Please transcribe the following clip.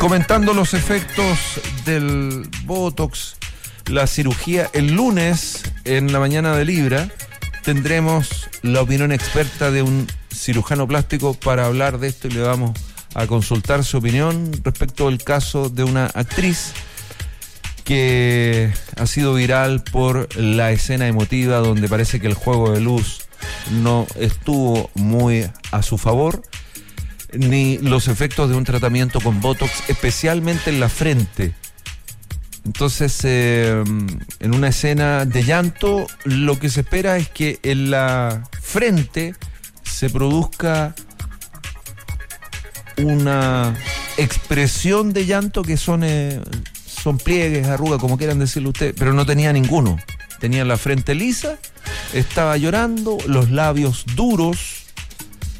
Comentando los efectos del Botox, la cirugía, el lunes en la mañana de Libra tendremos la opinión experta de un cirujano plástico para hablar de esto y le vamos a consultar su opinión respecto al caso de una actriz que ha sido viral por la escena emotiva donde parece que el juego de luz no estuvo muy a su favor, ni los efectos de un tratamiento con Botox, especialmente en la frente. Entonces, en una escena de llanto, lo que se espera es que en la frente se produzca una expresión de llanto que son pliegues, arrugas, como quieran decirlo ustedes, pero no tenía ninguno. Tenía la frente lisa, estaba llorando, los labios duros,